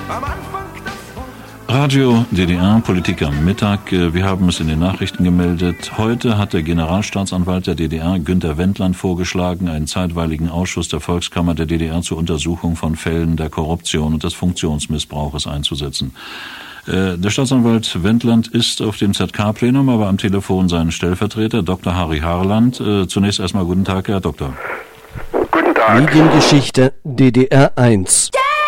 Radio DDR, Politik am Mittag. Wir haben es in den Nachrichten gemeldet. Heute hat der Generalstaatsanwalt der DDR, Günter Wendland, vorgeschlagen, einen zeitweiligen Ausschuss der Volkskammer der DDR zur Untersuchung von Fällen der Korruption und des Funktionsmissbrauches einzusetzen. Der Staatsanwalt Wendland ist auf dem ZK-Plenum, aber am Telefon sein Stellvertreter, Dr. Harry Harland. Zunächst erstmal guten Tag, Herr Doktor. Guten Tag. Mediengeschichte DDR 1.